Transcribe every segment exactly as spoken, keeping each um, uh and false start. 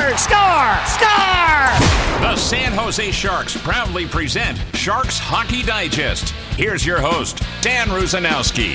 Score! Score! The San Jose Sharks proudly present Sharks Hockey Digest. Here's your host, Dan Rusanowski.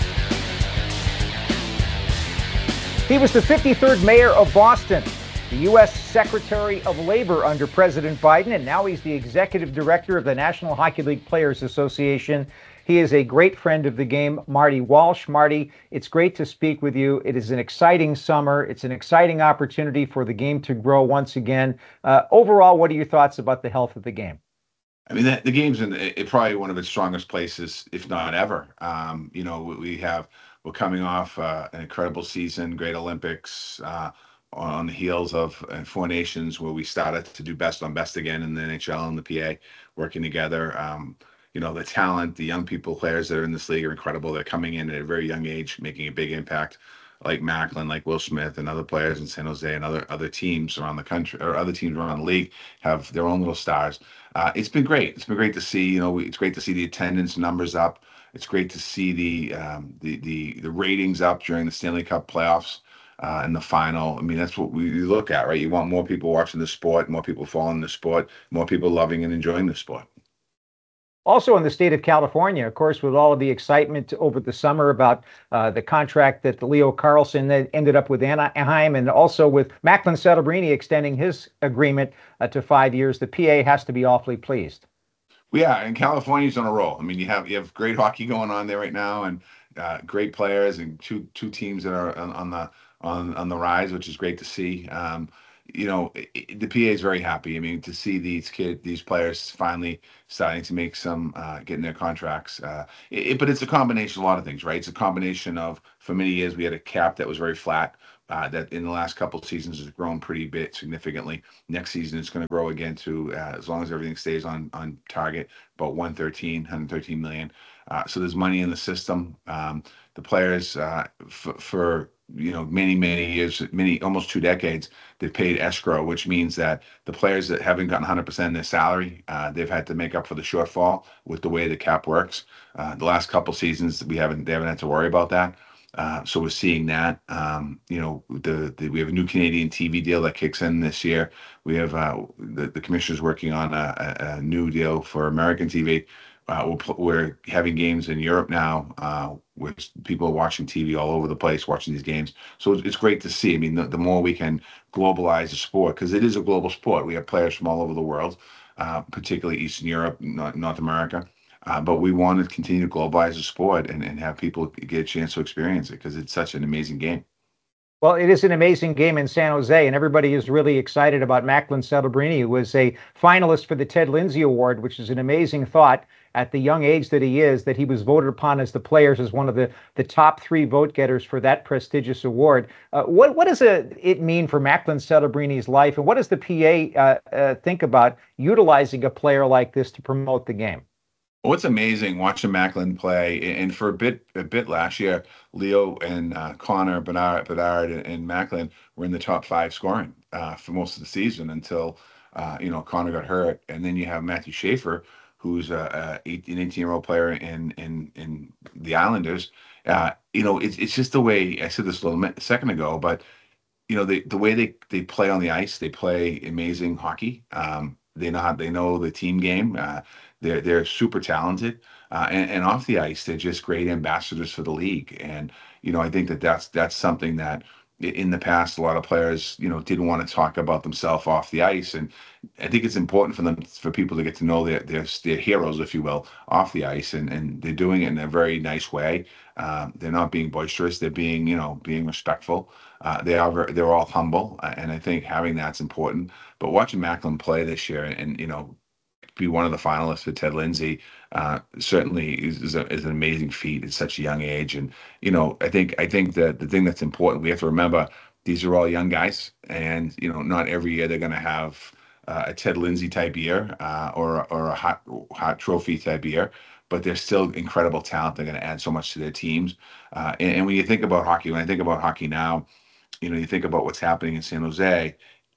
He was the fifty-third mayor of Boston, the U S Secretary of Labor under President Biden, and now he's the executive director of the National Hockey League Players Association. He is a great friend of the game, Marty Walsh. Marty, it's great to speak with you. It is an exciting summer. It's an exciting opportunity for the game to grow once again. Uh, overall, what are your thoughts about the health of the game? I mean, the, the game's in it, probably one of its strongest places, if not ever. Um, you know, we have we're coming off uh, an incredible season, great Olympics, uh, on the heels of uh, Four Nations, where we started to do best on best again in the N H L and the P A working together. Um, you know, the talent, the young people, players that are in this league are incredible. They're coming in at a very young age, making a big impact, like Macklin, like Will Smith, and other players in San Jose, and other other teams around the country, or other teams around the league have their own little stars. Uh, it's been great. It's been great to see. You know, we, it's great to see the attendance numbers up. It's great to see the um, the the the ratings up during the Stanley Cup playoffs. Uh, in the final. I mean, that's what we look at, right? You want more people watching the sport, more people following the sport, more people loving and enjoying the sport. Also in the state of California, of course, with all of the excitement over the summer about uh, the contract that Leo Carlsson ended up with Anaheim, and also with Macklin Celebrini extending his agreement uh, to five years, the P A has to be awfully pleased. Well, yeah, and California's on a roll. I mean, you have you have great hockey going on there right now, and uh, great players, and two two teams that are on, on the on on the rise, which is great to see. Um, you know, it, the P A is very happy. I mean, to see these kids, these players finally starting to make some, uh, getting their contracts. Uh, it, but it's a combination of a lot of things, right? It's a combination of, for many years, we had a cap that was very flat. Uh, that in the last couple of seasons has grown pretty bit significantly. Next season it's going to grow again to, uh, as long as everything stays on on target, about one thirteen, one thirteen million. Uh, so there's money in the system. Um, the players uh, f- for you know many many years, many almost two decades, they've paid escrow, which means that the players that haven't gotten one hundred percent of their salary, uh, they've had to make up for the shortfall with the way the cap works. Uh, the last couple seasons we haven't they haven't had to worry about that. Uh, so we're seeing that. Um, you know, the, the we have a new Canadian T V deal that kicks in this year. We have uh, the the commissioner's working on a, a, a new deal for American T V. Uh, we're, we're having games in Europe now, uh, with people watching T V all over the place, watching these games. So it's, it's great to see. I mean, the, the more we can globalize the sport, because it is a global sport. We have players from all over the world, uh, particularly Eastern Europe, North, North America. Uh, but we want to continue to globalize the sport and, and have people get a chance to experience it, because it's such an amazing game. Well, it is an amazing game in San Jose, and everybody is really excited about Macklin Celebrini, who was a finalist for the Ted Lindsay Award, which is an amazing thought at the young age that he is, that he was voted upon as the players as one of the, the top three vote getters for that prestigious award. Uh, what what does a, it mean for Macklin Celebrini's life, and what does the P A uh, uh, think about utilizing a player like this to promote the game? Well, it's amazing watching Macklin play, and for a bit, a bit last year, Leo and uh, Connor Bedard, Bedard and Macklin were in the top five scoring uh, for most of the season until uh, you know Connor got hurt, and then you have Matthew Schaefer, who's a, a eighteen, eighteen-year-old player in in in the Islanders. Uh, you know, it's it's just the way I said this a little second ago, but you know, the the way they they play on the ice, they play amazing hockey. Um, they know how they know the team game. Uh, They're they're super talented, uh, and, and off the ice, they're just great ambassadors for the league. And you know, I think that that's that's something that in the past a lot of players, you know, didn't want to talk about themselves off the ice. And I think it's important for them, for people to get to know their their, their heroes, if you will, off the ice, and and they're doing it in a very nice way. Um, they're not being boisterous. They're being, you know, being respectful. Uh, they are very, they're all humble, uh, and I think having that's important. But watching Macklin play this year, and, and you know, be one of the finalists for Ted Lindsay, uh, certainly is, is, a, is an amazing feat at such a young age. And, you know, I think I think that the thing that's important, we have to remember, these are all young guys, and, you know, not every year they're going to have uh, a Ted Lindsay type year uh, or, or a hot, hot trophy type year, but they're still incredible talent. They're going to add so much to their teams. Uh, and, and when you think about hockey, when I think about hockey now, you know, you think about what's happening in San Jose,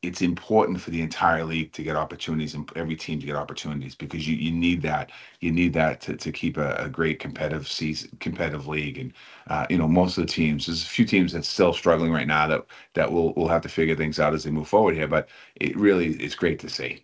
it's important for the entire league to get opportunities and every team to get opportunities because you, you need that. You need that to, to keep a, a great competitive season, competitive league. And, uh, you know, most of the teams, there's a few teams that's still struggling right now that, that will, will have to figure things out as they move forward here. But it really is great to see.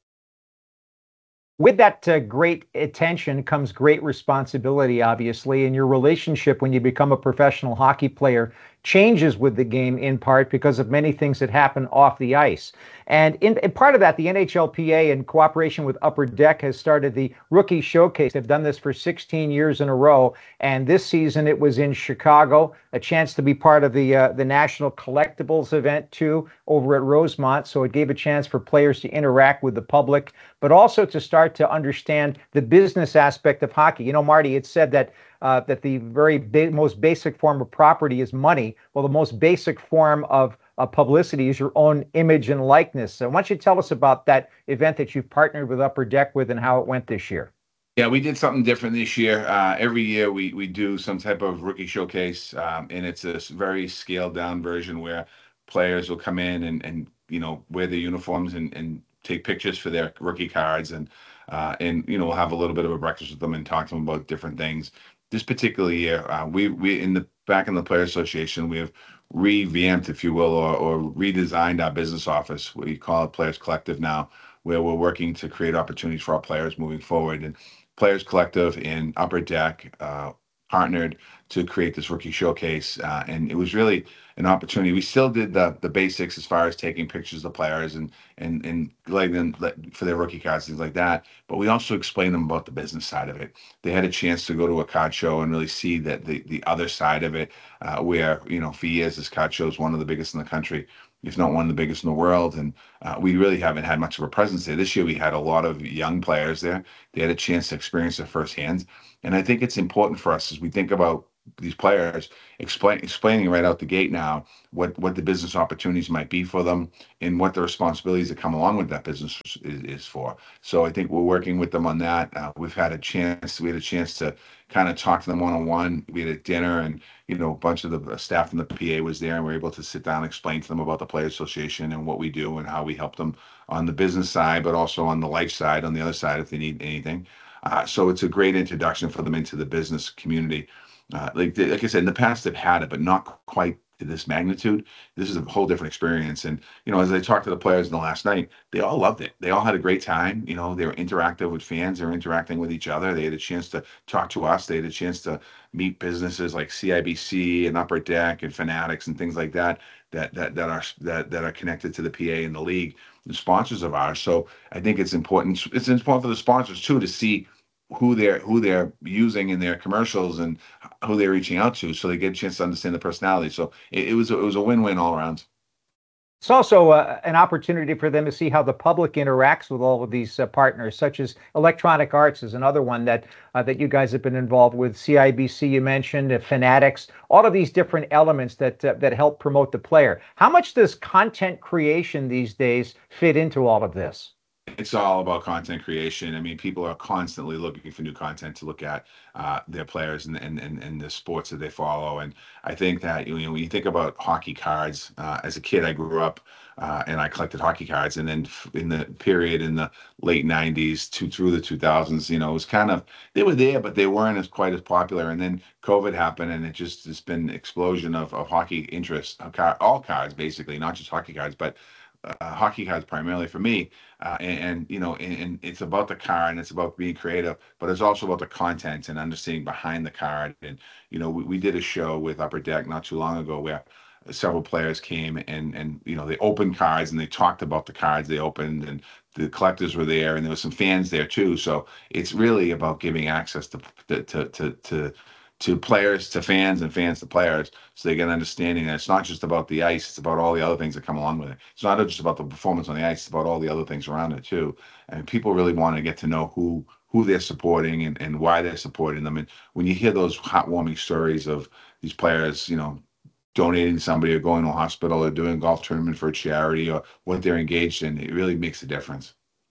With that uh, great attention comes great responsibility, obviously, and your relationship when you become a professional hockey player changes with the game in part because of many things that happen off the ice. And in, in part of that, the N H L P A, in cooperation with Upper Deck, has started the Rookie Showcase. They've done this for sixteen years in a row, and this season it was in Chicago, a chance to be part of the uh, the National Collectibles event, too, over at Rosemont. So it gave a chance for players to interact with the public, but also to start to understand the business aspect of hockey. You know, Marty, it's said that uh, that the very ba- most basic form of property is money. Well, the most basic form of uh, publicity is your own image and likeness. So why don't you tell us about that event that you've partnered with Upper Deck with and how it went this year? Yeah, we did something different this year. Uh, every year we we do some type of rookie showcase, um, and it's a very scaled down version where players will come in and, and you know, wear their uniforms and, and take pictures for their rookie cards, and uh, and you know, we'll have a little bit of a breakfast with them and talk to them about different things. This particular year, uh, we we in the back in the Player Association, we have revamped, if you will, or, or redesigned our business office. We call it Players Collective now, where we're working to create opportunities for our players moving forward. And Players Collective and Upper Deck uh, partnered to create this rookie showcase, uh, and it was really an opportunity. We still did the the basics as far as taking pictures of players and and and letting them let, for their rookie cards, things like that. But we also explained them about the business side of it. They had a chance to go to a card show and really see that the the other side of it, uh, where you know for years this card show is one of the biggest in the country, if not one of the biggest in the world. And uh, we really haven't had much of a presence there. This year we had a lot of young players there. They had a chance to experience it firsthand. And I think it's important for us as we think about these players, explain, explaining right out the gate now what, what the business opportunities might be for them and what the responsibilities that come along with that business is, is for. So I think we're working with them on that. Uh, we've had a chance, we had a chance to kind of talk to them one-on-one. We had a dinner, and, you know, a bunch of the staff from the P A was there, and we were able to sit down and explain to them about the Players Association and what we do and how we help them on the business side, but also on the life side, on the other side, if they need anything. Uh, so it's a great introduction for them into the business community. Uh, like like I said, in the past they've had it, but not quite to this magnitude. This is a whole different experience. And, you know, as I talked to the players in the last night, they all loved it. They all had a great time. You know, they were interactive with fans. They were interacting with each other. They had a chance to talk to us. They had a chance to meet businesses like C I B C and Upper Deck and Fanatics and things like that, that, that, that are, that, that are connected to the P A and the league, the sponsors of ours. So I think it's important. It's important for the sponsors too, to see who they're who they're using in their commercials and who they're reaching out to, so they get a chance to understand the personality. So it, it was it was a win-win all around. It's also uh, an opportunity for them to see how the public interacts with all of these uh, partners, such as Electronic Arts is another one that uh, that you guys have been involved with. C I B C, you mentioned, uh, Fanatics, all of these different elements that uh, that help promote the player. How much does content creation these days fit into all of this? It's all about content creation. I mean, people are constantly looking for new content to look at uh, their players and, and, and, and the sports that they follow. And I think that, you know, when you think about hockey cards, uh, as a kid, I grew up uh, and I collected hockey cards. And then in the period in the late nineties to through the two thousands, you know, it was kind of, they were there, but they weren't as quite as popular. And then COVID happened, and it just has been an explosion of, of hockey interest, of car, all cards, basically, not just hockey cards, but Uh, hockey cards primarily for me, uh, and, and you know, and, and it's about the card and it's about being creative, but it's also about the content and understanding behind the card. And you know, we, we did a show with Upper Deck not too long ago where several players came and and you know, they opened cards and they talked about the cards they opened, and the collectors were there, and there was some fans there too. So it's really about giving access to to to to, to to players, to fans, and fans to players, so they get an understanding that it's not just about the ice, it's about all the other things that come along with it. It's not just about the performance on the ice, it's about all the other things around it too. And people really want to get to know who who they're supporting and, and why they're supporting them. And when you hear those heartwarming stories of these players, you know, donating to somebody or going to a hospital or doing a golf tournament for a charity or what they're engaged in, it really makes a difference.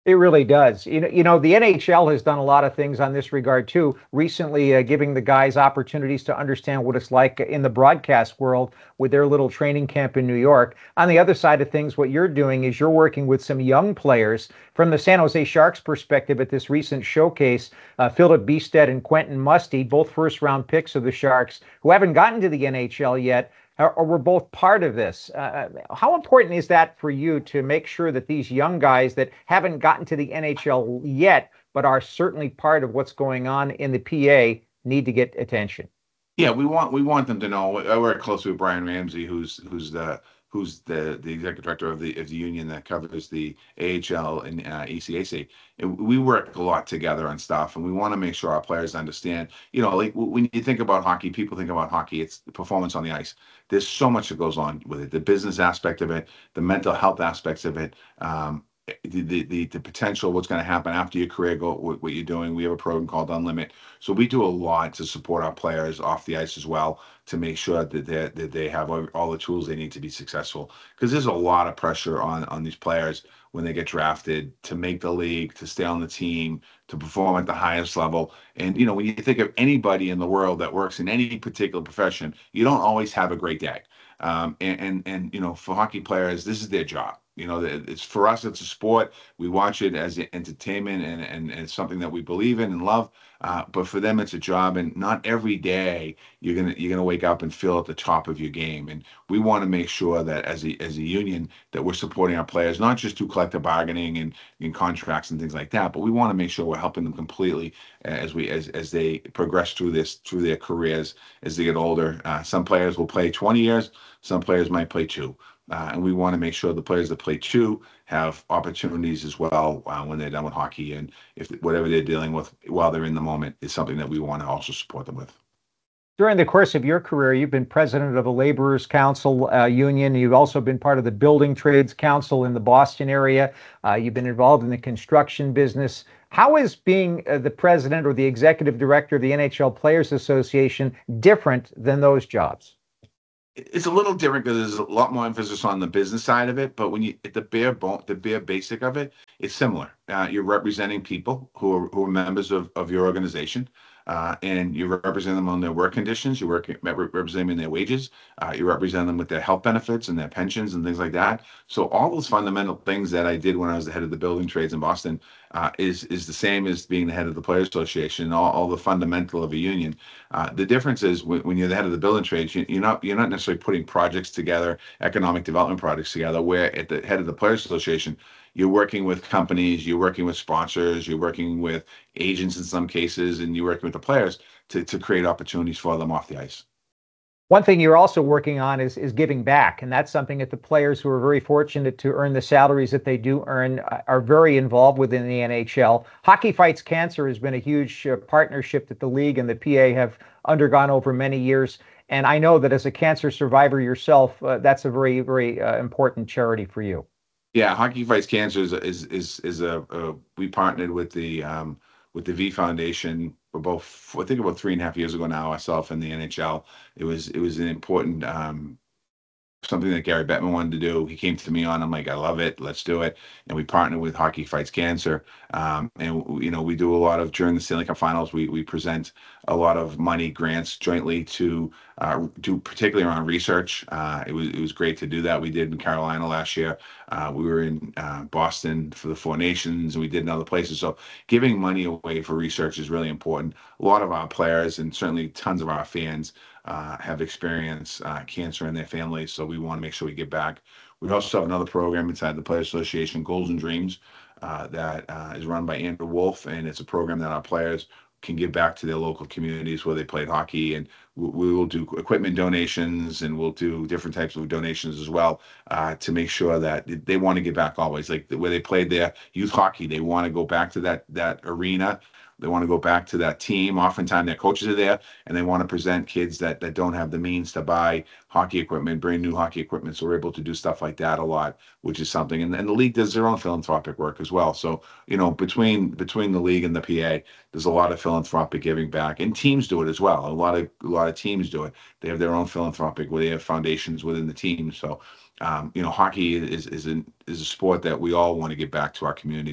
It really does. You know, you know, the N H L has done a lot of things on this regard too. Recently, uh, giving the guys opportunities to understand what it's like in the broadcast world with their little training camp in New York. On the other side of things, what you're doing is you're working with some young players from the San Jose Sharks perspective at this recent showcase. Uh, Philip Beestead and Quentin Musty, both first-round picks of the Sharks, who haven't gotten to the N H L yet, or we're both part of this. Uh, how important is that for you to make sure that these young guys that haven't gotten to the N H L yet, but are certainly part of what's going on in the P A, need to get attention? Yeah, we want we want them to know. I work closely with Brian Ramsey, who's who's the who's the the executive director of the of the union that covers the A H L and uh, E C A C. And we work a lot together on stuff, and we want to make sure our players understand. You know, like when you think about hockey, people think about hockey, it's the performance on the ice. There's so much that goes on with it: the business aspect of it, the mental health aspects of it. Um, the, the the the potential, what's going to happen after your career, go what, what you're doing. We have a program called Unlimit, so we do a lot to support our players off the ice as well, to make sure that they that they have all, all the tools they need to be successful. Because there's a lot of pressure on on these players when they get drafted to make the league, to stay on the team, to perform at the highest level. And you know, when you think of anybody in the world that works in any particular profession, you don't always have a great day. Um, and, and and you know, for hockey players, this is their job. You know, it's for us, it's a sport. We watch it as entertainment, and, and, and it's something that we believe in and love. Uh, but for them, it's a job, and not every day you're gonna you're gonna wake up and feel at the top of your game. And we want to make sure that as a as a union that we're supporting our players, not just through collective bargaining and, and contracts and things like that, but we want to make sure we're helping them completely as we as as they progress through this through their careers as they get older. Uh, some players will play twenty years, some players might play two. Uh, and we want to make sure the players that play two have opportunities as well uh, when they're done with hockey. And if whatever they're dealing with while they're in the moment is something that we want to also support them with. During the course of your career, you've been president of a laborers' council uh, union. You've also been part of the Building Trades Council in the Boston area. Uh, you've been involved in the construction business. How is being uh, the president or the executive director of the N H L Players Association different than those jobs? It's a little different because there's a lot more emphasis on the business side of it, but when you at the bare bone, the bare basic of it, it's similar. Uh, you're representing people who are who are members of, of your organization, uh, and you represent them on their work conditions. You work represent them in their wages. Uh, you represent them with their health benefits and their pensions and things like that. So all those fundamental things that I did when I was the head of the building trades in Boston uh, is is the same as being the head of the Players Association. All, all the fundamental of a union. Uh, the difference is when, when you're the head of the building trades, you, you're not you're not necessarily putting projects together, economic development projects together. Where at the head of the Players Association, you're working with companies, you're working with sponsors, you're working with agents in some cases, and you're working with the players to, to create opportunities for them off the ice. One thing you're also working on is is giving back, and that's something that the players who are very fortunate to earn the salaries that they do earn are very involved within the N H L. Hockey Fights Cancer has been a huge uh, partnership that the league and the P A have undergone over many years, and I know that as a cancer survivor yourself, uh, that's a very, very uh, important charity for you. Yeah, Hockey Fights Cancer is is is, is a, a we partnered with the um, with the V Foundation for both I think about three and a half years ago now. Myself and the N H L. It was it was an important um, something that Gary Bettman wanted to do. He came to me on. I'm like, I love it. Let's do it. And we partnered with Hockey Fights Cancer. Um, and you know, we do a lot of during the Stanley Cup Finals. We we present a lot of money grants jointly to uh, do particularly around research. Uh, it was it was great to do that. We did in Carolina last year. Uh, we were in uh, Boston for the Four Nations, and we did in other places. So giving money away for research is really important. A lot of our players and certainly tons of our fans uh, have experienced uh, cancer in their families. So we want to make sure we give back. We also have another program inside the Players Association, Goals and Dreams, uh, that uh, is run by Andrew Wolf, and it's a program that our players can give back to their local communities where they played hockey, and we, we will do equipment donations, and we'll do different types of donations as well uh, to make sure that they want to give back always. Like where they played their youth hockey, they want to go back to that that arena. They want to go back to that team. Oftentimes their coaches are there, and they want to present kids that, that don't have the means to buy hockey equipment, brand new hockey equipment. So we're able to do stuff like that a lot, which is something. And, and the league does their own philanthropic work as well. So, you know, between between the league and the P A, there's a lot of philanthropic giving back. And teams do it as well. A lot of a lot of teams do it. They have their own philanthropic where they have foundations within the team. So, um, you know, hockey is is an, is a sport that we all want to give back to our communities.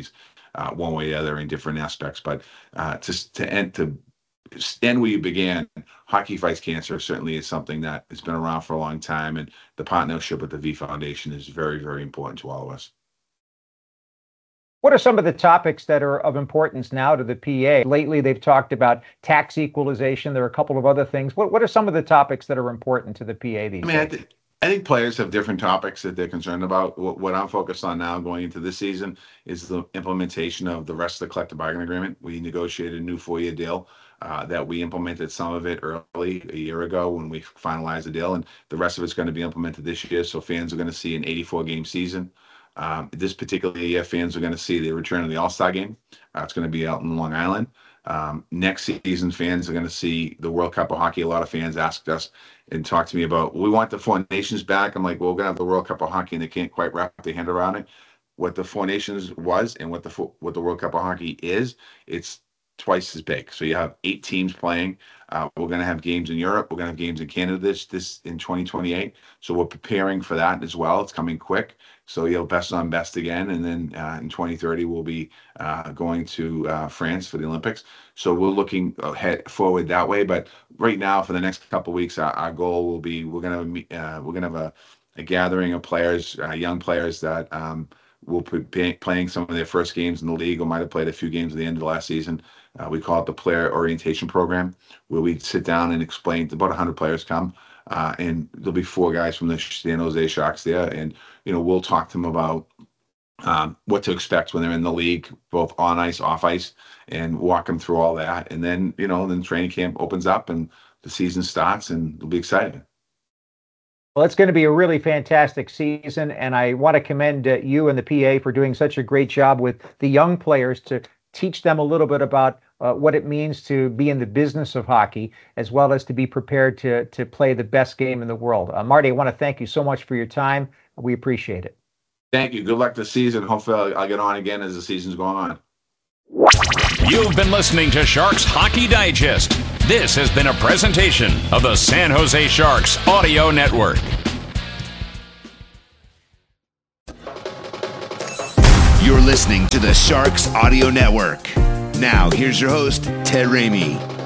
uh, one way or the other in different aspects. But uh, to to end to end where you began, Hockey Fights Cancer certainly is something that has been around for a long time, and the partnership with the V Foundation is very, very important to all of us. What are some of the topics that are of importance now to the P A? Lately, they've talked about tax equalization. There are a couple of other things. What What are some of the topics that are important to the P A these I mean, days? I, th- I think players have different topics that they're concerned about. What, what I'm focused on now going into this season is the implementation of the rest of the collective bargaining agreement. We negotiated a new four-year deal uh, that we implemented some of it early a year ago when we finalized the deal, and the rest of it's going to be implemented this year. So fans are going to see an eighty-four game season. Um, this particular year, fans are going to see the return of the All-Star game. Uh, it's going to be out in Long Island. Um, next season, fans are going to see the World Cup of Hockey. A lot of fans asked us and talked to me about, we want the Four Nations back. I'm like, well, we're going to have the World Cup of Hockey, and they can't quite wrap their hand around it. What the Four Nations was and what the what the World Cup of Hockey is, it's twice as big. So you have eight teams playing. Uh, we're going to have games in Europe. We're going to have games in Canada this this in twenty twenty-eight. So we're preparing for that as well. It's coming quick. So you'll best on best again. And then uh, in twenty thirty, we'll be uh, going to uh, France for the Olympics. So we're looking ahead forward that way. But right now, for the next couple of weeks, our, our goal will be we're going to uh, we're going to have a, a gathering of players, uh, young players that um, will be playing some of their first games in the league or might have played a few games at the end of the last season. Uh, we call it the Player Orientation Program, where we sit down and explain. About one hundred players come, uh, and there'll be four guys from the San Jose Sharks there, and you know we'll talk to them about um, what to expect when they're in the league, both on ice, off ice, and walk them through all that. And then you know, then training camp opens up and the season starts, and it'll be exciting. Well, it's going to be a really fantastic season, and I want to commend uh, you and the P A for doing such a great job with the young players to teach them a little bit about uh, what it means to be in the business of hockey, as well as to be prepared to to play the best game in the world. Uh, Marty, I want to thank you so much for your time. We appreciate it. Thank you. Good luck this season. Hopefully I'll, I'll get on again as the season's going on. You've been listening to Sharks Hockey Digest. This has been a presentation of the San Jose Sharks Audio Network. You're listening to the Sharks Audio Network. Now, here's your host, Ted Ramey.